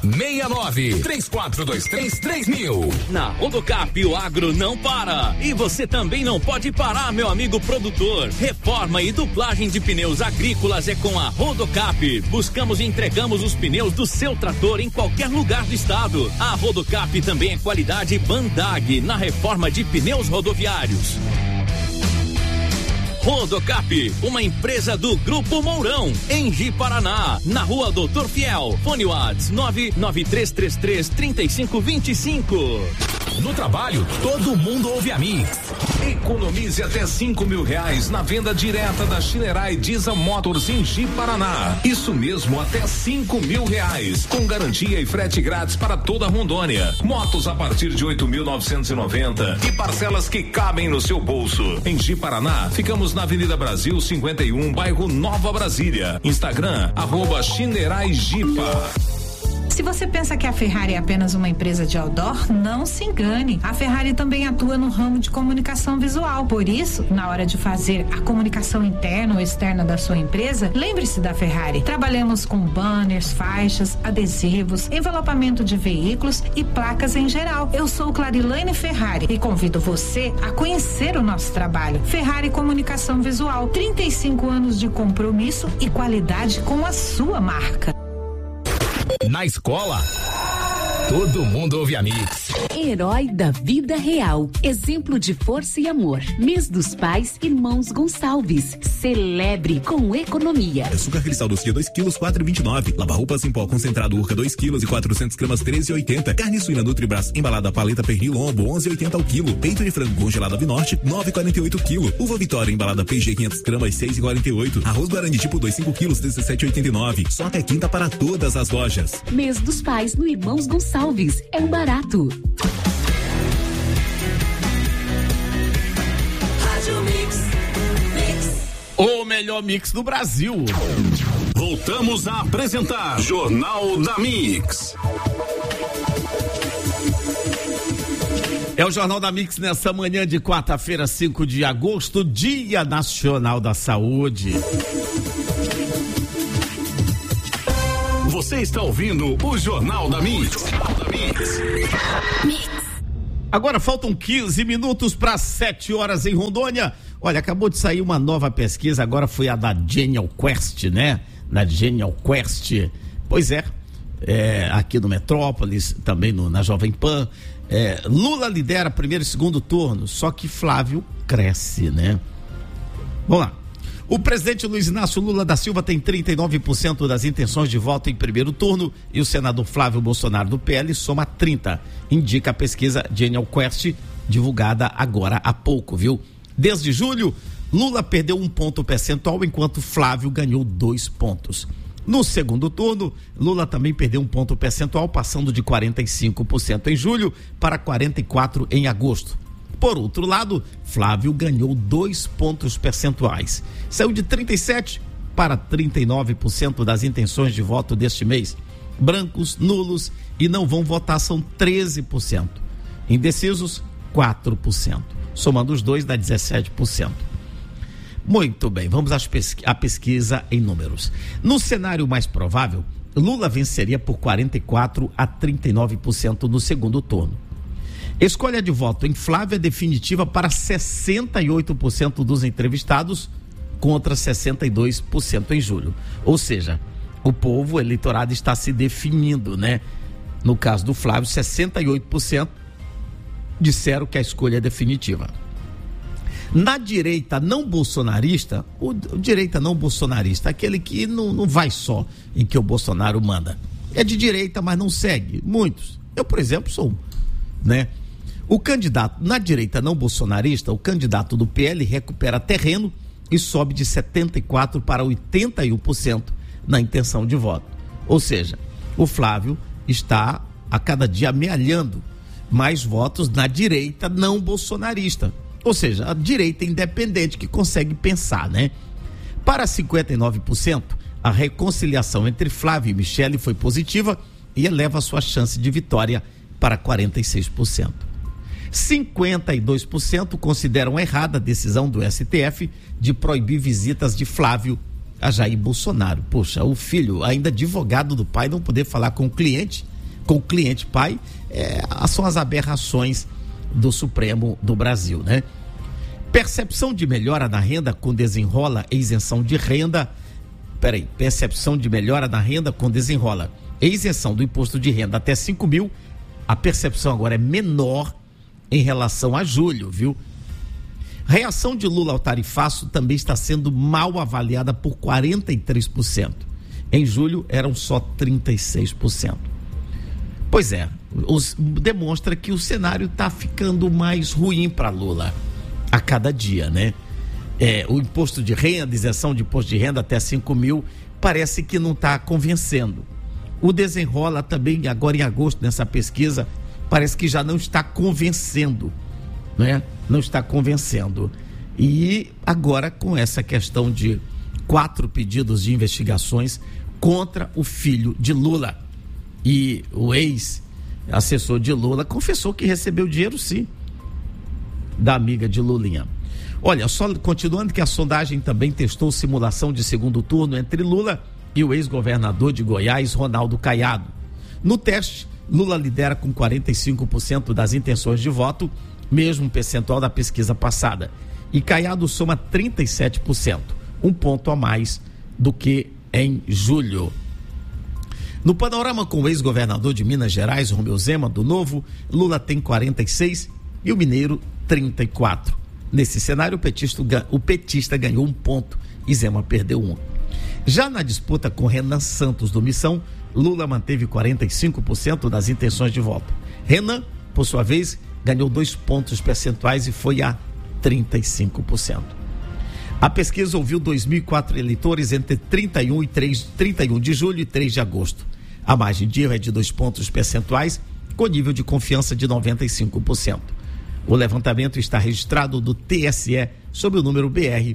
Speaker 4: 69-3423-3000.
Speaker 20: Na Rodocap o agro não para e você também não pode parar, meu amigo produtor. Reforma e duplagem de pneus agrícolas é com a Rodocap. Buscamos e entregamos os pneus do seu trator em qualquer lugar do estado. A Rodocap também é qualidade Bandag na reforma de pneus rodoviários. Rodocap, uma empresa do Grupo Mourão, em Ji-Paraná, na Rua Doutor Fiel. Fone Whats 99333-3525.
Speaker 4: No trabalho, todo mundo ouve a Mix. Economize até R$5.000 na venda direta da Shinerai Diesel Motors em Ji-Paraná. Isso mesmo, até R$5.000, com garantia e frete grátis para toda a Rondônia. Motos a partir de 8.990 e parcelas que cabem no seu bolso. Em Ji-Paraná, ficamos na Avenida Brasil 51, bairro Nova Brasília. Instagram, @Shinerai-Jipa.
Speaker 21: Se você pensa que a Ferrari é apenas uma empresa de outdoor, não se engane. A Ferrari também atua no ramo de comunicação visual. Por isso, na hora de fazer a comunicação interna ou externa da sua empresa, lembre-se da Ferrari. Trabalhamos com banners, faixas, adesivos, envelopamento de veículos e placas em geral. Eu sou Clarilane Ferrari e convido você a conhecer o nosso trabalho. Ferrari Comunicação Visual, 35 anos de compromisso e qualidade com a sua marca.
Speaker 4: Na escola, todo mundo ouve a Mix.
Speaker 12: Herói da vida real. Exemplo de força e amor. Mês dos Pais, Irmãos Gonçalves. Celebre com economia.
Speaker 13: Açúcar cristal doce 2 quilos, 4,29. Lava-roupas em pó concentrado Urca 2 quilos e 400 gramas, 13,80. Carne suína Nutribras embalada paleta pernil lombo, 11,80 ao quilo. Peito de frango congelado Avinorte, 9,48 quilo. Uva Vitória embalada PG 500 gramas, 6,48. Arroz Guarani tipo 2, 5 quilos, 17,89. Só até quinta para todas as lojas.
Speaker 12: Mês dos Pais no Irmãos Gonçalves. É um barato.
Speaker 1: O melhor mix do Brasil.
Speaker 4: Voltamos a apresentar Jornal da Mix.
Speaker 1: É o Jornal da Mix nessa manhã de quarta-feira, 5 de agosto, Dia Nacional da Saúde.
Speaker 4: Você está ouvindo o Jornal da Mix.
Speaker 1: Agora faltam 15 minutos para 7 horas em Rondônia. Olha, acabou de sair uma nova pesquisa, agora foi a da Genial Quest, né? Da Genial Quest. Pois é, aqui no Metrópolis, também na Jovem Pan. Lula lidera primeiro e segundo turno, só que Flávio cresce, né? Vamos lá. O presidente Luiz Inácio Lula da Silva tem 39% das intenções de voto em primeiro turno e o senador Flávio Bolsonaro do PL soma 30%, indica a pesquisa Genial Quest, divulgada agora há pouco, viu? Desde julho, Lula perdeu 1 ponto percentual, enquanto Flávio ganhou 2 pontos. No segundo turno, Lula também perdeu 1 ponto percentual, passando de 45% em julho para 44% em agosto. Por outro lado, Flávio ganhou 2 pontos percentuais. Saiu de 37% para 39% das intenções de voto deste mês. Brancos, nulos e não vão votar são 13%. Indecisos, 4%. Somando os dois, dá 17%. Muito bem, vamos à pesquisa em números. No cenário mais provável, Lula venceria por 44% a 39% no segundo turno. Escolha de voto em Flávio é definitiva para 68% dos entrevistados contra 62% em julho. Ou seja, o povo, o eleitorado está se definindo, né? No caso do Flávio, 68% disseram que a escolha é definitiva. Na direita não bolsonarista, o direita não bolsonarista, aquele que não vai só em que o Bolsonaro manda. É de direita, mas não segue. Muitos. Eu, por exemplo, sou, né? O candidato na direita não bolsonarista, o candidato do PL recupera terreno e sobe de 74% para 81% na intenção de voto. Ou seja, o Flávio está a cada dia amealhando mais votos na direita não bolsonarista. Ou seja, a direita independente que consegue pensar, né? Para 59%, a reconciliação entre Flávio e Michele foi positiva e eleva a sua chance de vitória para 46%. 52% consideram errada a decisão do STF de proibir visitas de Flávio a Jair Bolsonaro. Poxa, o filho, ainda advogado do pai, não poder falar com o cliente pai, são as aberrações do Supremo do Brasil, né? Percepção de melhora na renda com desenrola e isenção de renda. Percepção de melhora na renda com desenrola e isenção do imposto de renda até 5 mil. A percepção agora é menor em relação a julho, viu? Reação de Lula ao tarifaço também está sendo mal avaliada por 43%. Em julho eram só 36%. Pois é, demonstra que o cenário está ficando mais ruim para Lula a cada dia, né? O imposto de renda, isenção de imposto de renda até 5 mil, parece que não está convencendo. O desenrola também, agora em agosto, nessa pesquisa, parece que já não está convencendo, né? Não está convencendo. E agora com essa questão de 4 pedidos de investigações contra o filho de Lula. E o ex-assessor de Lula confessou que recebeu dinheiro, sim, da amiga de Lulinha. Olha, só continuando que a sondagem também testou simulação de segundo turno entre Lula e o ex-governador de Goiás, Ronaldo Caiado. No teste, Lula lidera com 45% das intenções de voto, mesmo percentual da pesquisa passada. E Caiado soma 37%, 1 ponto a mais do que em julho. No panorama com o ex-governador de Minas Gerais, Romeu Zema, do Novo, Lula tem 46% e o mineiro 34%. Nesse cenário, o petista ganhou 1 ponto e Zema perdeu 1. Já na disputa com Renan Santos, do Missão, Lula manteve 45% das intenções de voto. Renan, por sua vez, ganhou 2 pontos percentuais e foi a 35%. A pesquisa ouviu 2.004 eleitores entre 31 de julho e 3 de agosto. A margem de erro é de 2 pontos percentuais, com nível de confiança de 95%. O levantamento está registrado do TSE sob o número BR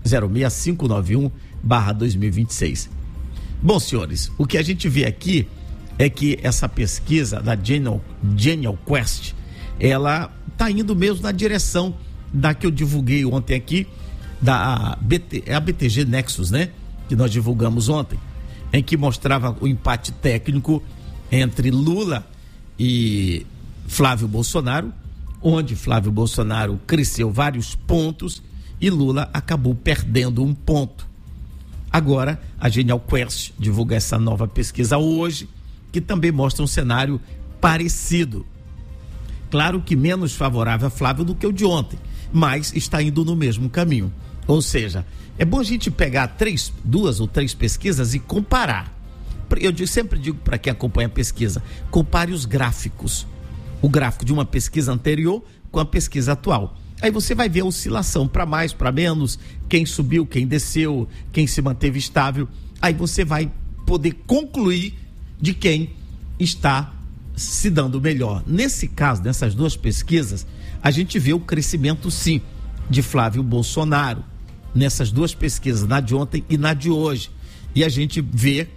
Speaker 1: 06591/2026. Bom, senhores, o que a gente vê aqui é que essa pesquisa da Genial Quest, ela está indo mesmo na direção da que eu divulguei ontem aqui, a BTG Nexus, né? Que nós divulgamos ontem, em que mostrava o empate técnico entre Lula e Flávio Bolsonaro, onde Flávio Bolsonaro cresceu vários pontos e Lula acabou perdendo 1 ponto. Agora, a Genial Quest divulga essa nova pesquisa hoje, que também mostra um cenário parecido. Claro que menos favorável a Flávio do que o de ontem, mas está indo no mesmo caminho. Ou seja, é bom a gente pegar 2 ou 3 pesquisas e comparar. Sempre digo para quem acompanha a pesquisa, compare os gráficos. O gráfico de uma pesquisa anterior com a pesquisa atual. Aí você vai ver a oscilação para mais, para menos, quem subiu, quem desceu, quem se manteve estável. Aí você vai poder concluir de quem está se dando melhor. Nesse caso, nessas 2 pesquisas, a gente vê o crescimento, sim, de Flávio Bolsonaro. Nessas 2 pesquisas, na de ontem e na de hoje. E a gente vê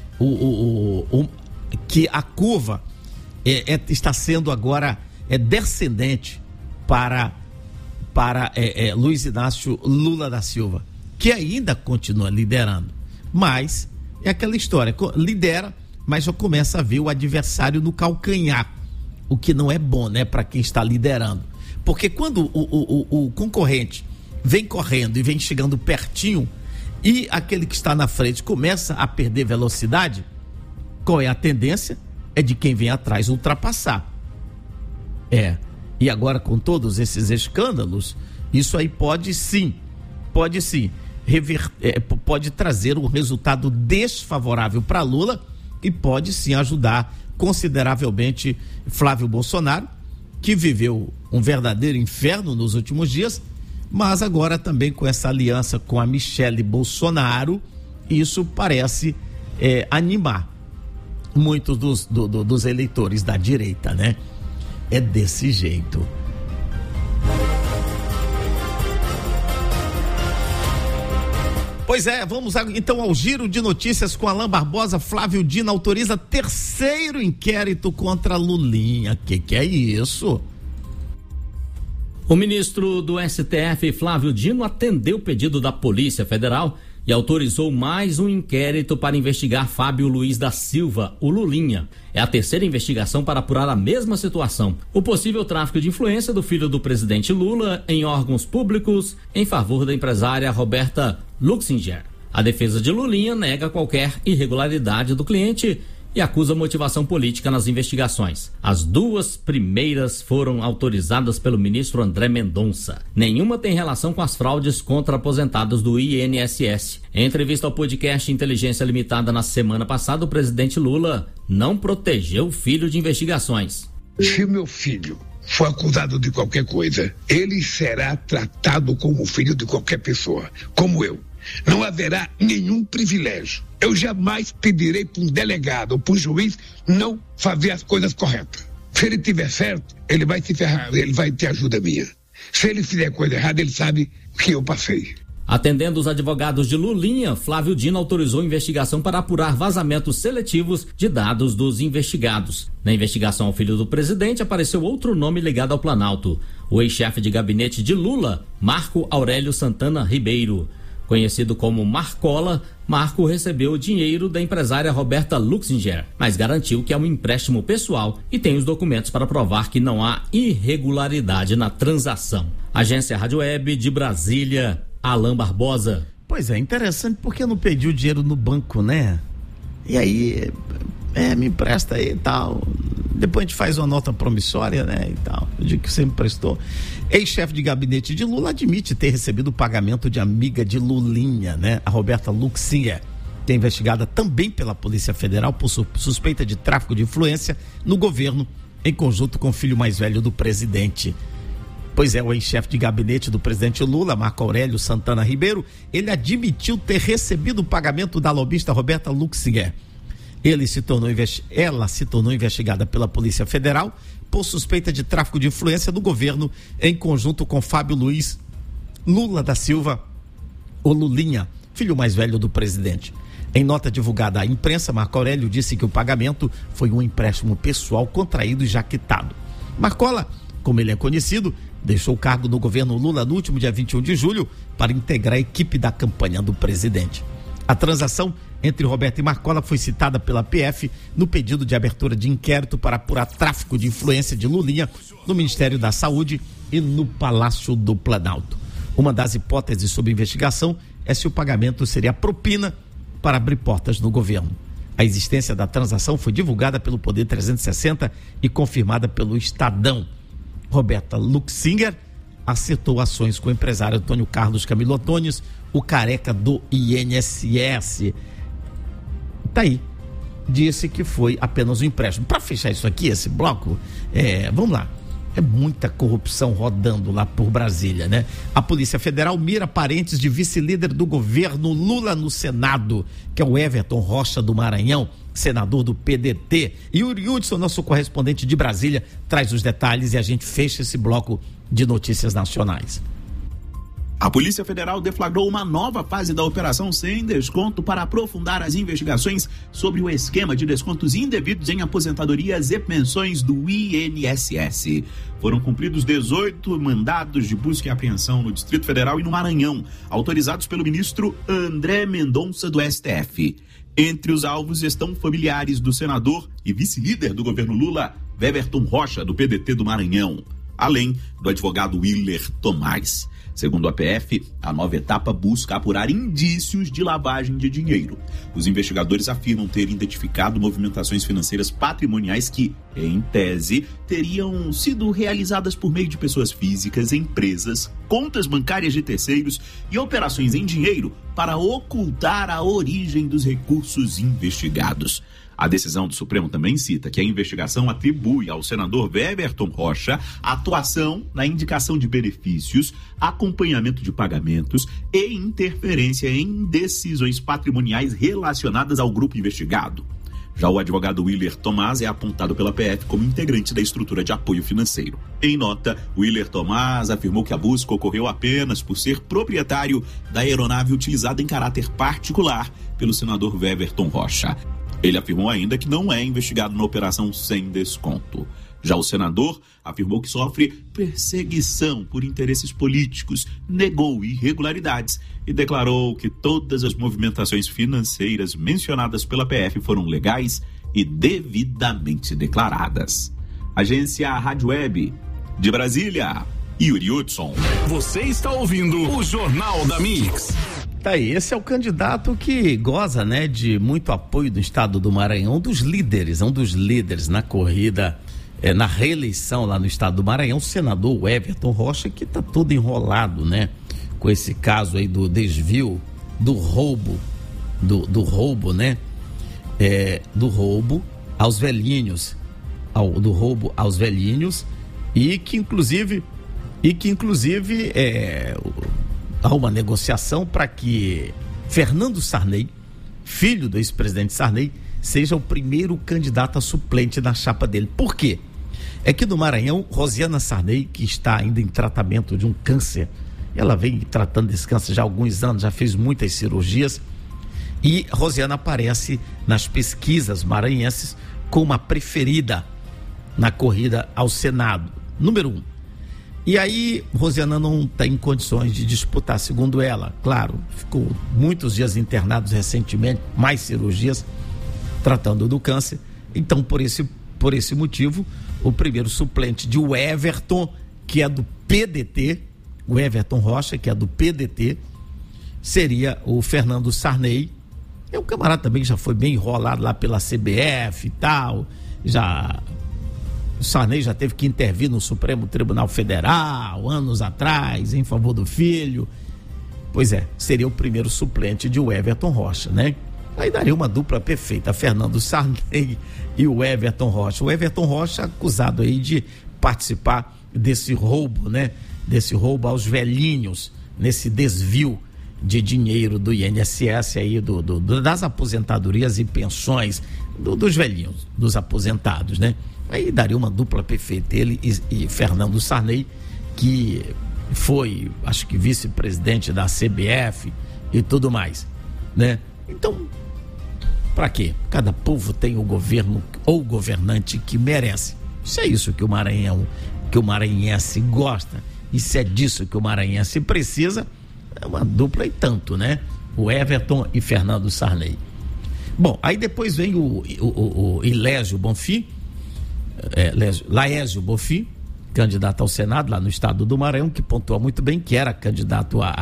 Speaker 1: que a curva está sendo agora descendente para Luiz Inácio Lula da Silva, que ainda continua liderando. Mas é aquela história, lidera, mas já começa a ver o adversário no calcanhar, o que não é bom, né, para quem está liderando. Porque quando o concorrente vem correndo e vem chegando pertinho e aquele que está na frente começa a perder velocidade, qual é a tendência? É de quem vem atrás ultrapassar. E agora com todos esses escândalos, isso aí pode sim pode trazer um resultado desfavorável para Lula e pode sim ajudar consideravelmente Flávio Bolsonaro, que viveu um verdadeiro inferno nos últimos dias, mas agora também com essa aliança com a Michele Bolsonaro, isso parece animar muitos dos eleitores da direita, né? É desse jeito. Pois é, vamos então ao giro de notícias com Alain Barbosa. Flávio Dino autoriza 3º inquérito contra Lulinha. Que é isso?
Speaker 2: O ministro do STF, Flávio Dino, atendeu o pedido da Polícia Federal e autorizou mais um inquérito para investigar Fábio Luiz da Silva, o Lulinha. É a 3ª investigação para apurar a mesma situação: o possível tráfico de influência do filho do presidente Lula em órgãos públicos em favor da empresária Roberta Luxinger. A defesa de Lulinha nega qualquer irregularidade do cliente e acusa motivação política nas investigações. As 2 primeiras foram autorizadas pelo ministro André Mendonça. Nenhuma tem relação com as fraudes contra aposentados do INSS. Em entrevista ao podcast Inteligência Limitada na semana passada, o presidente Lula não protegeu o filho de investigações.
Speaker 22: Se meu filho for acusado de qualquer coisa, ele será tratado como filho de qualquer pessoa, como eu. Não haverá nenhum privilégio. Eu jamais pedirei para um delegado ou para um juiz não fazer as coisas corretas. Se ele tiver certo, ele vai se ferrar, ele vai ter ajuda minha. Se ele fizer coisa errada, ele sabe o que eu passei.
Speaker 2: Atendendo os advogados de Lulinha, Flávio Dino autorizou investigação para apurar vazamentos seletivos de dados dos investigados. Na investigação ao filho do presidente apareceu outro nome ligado ao Planalto: o ex-chefe de gabinete de Lula, Marco Aurélio Santana Ribeiro. Conhecido como Marcola, Marco recebeu o dinheiro da empresária Roberta Luxinger, mas garantiu que é um empréstimo pessoal e tem os documentos para provar que não há irregularidade na transação. Agência Rádio Web de Brasília, Alain Barbosa.
Speaker 1: Pois é, interessante porque não pediu dinheiro no banco, né? E aí, me empresta aí e tal. Depois a gente faz uma nota promissória, né, e tal. Eu digo que você me prestou. Ex-chefe de gabinete de Lula admite ter recebido o pagamento de amiga de Lulinha, né? A Roberta Luxinger, que é investigada também pela Polícia Federal por suspeita de tráfico de influência no governo, em conjunto com o filho mais velho do presidente. Pois é, o ex-chefe de gabinete do presidente Lula, Marco Aurélio Santana Ribeiro, ele admitiu ter recebido o pagamento da lobista Roberta Luxinger. Ela se tornou investigada pela Polícia Federal por suspeita de tráfico de influência do governo em conjunto com Fábio Luiz Lula da Silva, o Lulinha, filho mais velho do presidente. Em nota divulgada à imprensa, Marco Aurélio disse que o pagamento foi um empréstimo pessoal contraído e já quitado. Marcola, como ele é conhecido, deixou o cargo no governo Lula no último dia 21 de julho para integrar a equipe da campanha do presidente. A transação entre Roberto e Marcola foi citada pela PF no pedido de abertura de inquérito para apurar tráfico de influência de Lulinha no Ministério da Saúde e no Palácio do Planalto. Uma das hipóteses sob investigação é se o pagamento seria propina para abrir portas no governo. A existência da transação foi divulgada pelo Poder 360 e confirmada pelo Estadão. Roberta Luxinger acertou ações com o empresário Antônio Carlos Camilo Antônios, o careca do INSS. Tá aí. Disse que foi apenas um empréstimo. Para fechar isso aqui, esse bloco, vamos lá. É muita corrupção rodando lá por Brasília, né? A Polícia Federal mira parentes de vice-líder do governo Lula no Senado, que é o Everton Rocha do Maranhão, senador do PDT. E Yuri Hudson, nosso correspondente de Brasília, traz os detalhes e a gente fecha esse bloco de notícias nacionais.
Speaker 3: A Polícia Federal deflagrou uma nova fase da Operação Sem Desconto para aprofundar as investigações sobre o esquema de descontos indevidos em aposentadorias e pensões do INSS. Foram cumpridos 18 mandados de busca e apreensão no Distrito Federal e no Maranhão, autorizados pelo ministro André Mendonça do STF. Entre os alvos estão familiares do senador e vice-líder do governo Lula, Everton Rocha, do PDT do Maranhão, além do advogado Willer Tomás. Segundo a PF, a nova etapa busca apurar indícios de lavagem de dinheiro. Os investigadores afirmam ter identificado movimentações financeiras patrimoniais que, em tese, teriam sido realizadas por meio de pessoas físicas, empresas, contas bancárias de terceiros e operações em dinheiro para ocultar a origem dos recursos investigados. A decisão do Supremo também cita que a investigação atribui ao senador Everton Rocha atuação na indicação de benefícios, acompanhamento de pagamentos e interferência em decisões patrimoniais relacionadas ao grupo investigado. Já o advogado Willer Tomás é apontado pela PF como integrante da estrutura de apoio financeiro. Em nota, Willer Tomás afirmou que a busca ocorreu apenas por ser proprietário da aeronave utilizada em caráter particular pelo senador Everton Rocha. Ele afirmou ainda que não é investigado na operação Sem Desconto. Já o senador afirmou que sofre perseguição por interesses políticos, negou irregularidades e declarou que todas as movimentações financeiras mencionadas pela PF foram legais e devidamente declaradas. Agência Rádio Web de Brasília, Yuri Hudson.
Speaker 4: Você está ouvindo o Jornal da Mix.
Speaker 1: Tá aí, esse é o candidato que goza, né, de muito apoio do estado do Maranhão, um dos líderes na corrida, na reeleição lá no estado do Maranhão, o senador Everton Rocha, que tá todo enrolado, né, com esse caso aí do desvio, do roubo, né, do roubo aos velhinhos, do roubo aos velhinhos, e que inclusive há uma negociação para que Fernando Sarney, filho do ex-presidente Sarney, seja o primeiro candidato a suplente na chapa dele. Por quê? É que no Maranhão, Rosiana Sarney, que está ainda em tratamento de um câncer, ela vem tratando desse câncer já há alguns anos, já fez muitas cirurgias, e Rosiana aparece nas pesquisas maranhenses como a preferida na corrida ao Senado, número 1. E aí, Rosiana não tem condições de disputar, segundo ela. Claro, ficou muitos dias internados recentemente, mais cirurgias, tratando do câncer. Então, por esse motivo, o primeiro suplente de o Everton, que é do PDT, o Everton Rocha, que é do PDT, seria o Fernando Sarney. É um camarada também que já foi bem enrolado lá pela CBF e tal, o Sarney já teve que intervir no Supremo Tribunal Federal, anos atrás, em favor do filho. Pois é, seria o primeiro suplente de o Everton Rocha, né? Aí daria uma dupla perfeita, Fernando Sarney e o Everton Rocha. O Everton Rocha acusado aí de participar desse roubo, né? Desse roubo aos velhinhos, nesse desvio de dinheiro do INSS aí, das aposentadorias e pensões dos velhinhos, dos aposentados, né? Aí daria uma dupla perfeita, ele e Fernando Sarney, que foi, acho que vice-presidente da CBF e tudo mais, né? Então, para quê? Cada povo tem o governo ou governante que merece. Se é isso que o maranhense gosta, e se é disso que o maranhense precisa, é uma dupla e tanto, né? O Everton e Fernando Sarney. Bom, aí depois vem o Laésio Bonfim, candidato ao Senado lá no estado do Maranhão, que pontua muito bem que era candidato a